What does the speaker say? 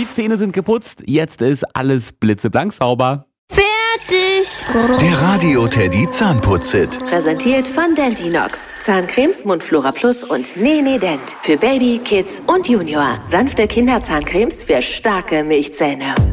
Die Zähne sind geputzt, jetzt ist alles blitzeblank sauber. Fertig! Der Radio Teddy Zahnputz-Hit. Präsentiert von Dentinox. Zahncremes, Mundflora Plus und Nene Dent. Für Baby, Kids und Junior. Sanfte Kinderzahncremes für starke Milchzähne.